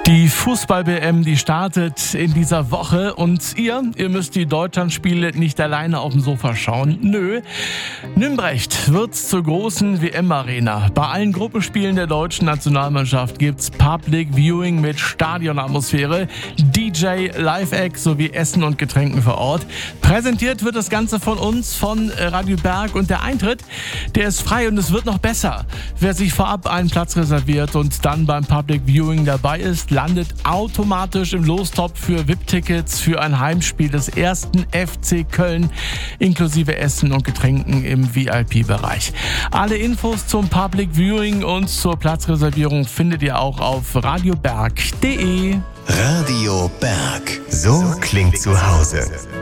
Die Fußball-WM, die startet in dieser Woche und ihr müsst die Deutschlandspiele nicht alleine auf dem Sofa schauen. Nö, Nümbrecht wird's zur großen WM-Arena. Bei allen Gruppenspielen der deutschen Nationalmannschaft gibt's Public Viewing mit Stadionatmosphäre, DJ, Live-Act sowie Essen und Getränken vor Ort. Präsentiert wird das Ganze von uns, von Radio Berg, und der Eintritt, der ist frei und es wird noch besser. Wer sich vorab einen Platz reserviert und dann beim Public Viewing dabei ist, landet automatisch im Lostopf für VIP-Tickets für ein Heimspiel des ersten FC Köln inklusive Essen und Getränken im VIP-Bereich. Alle Infos zum Public Viewing und zur Platzreservierung findet ihr auch auf radioberg.de. Radio Berg. So klingt zu Hause.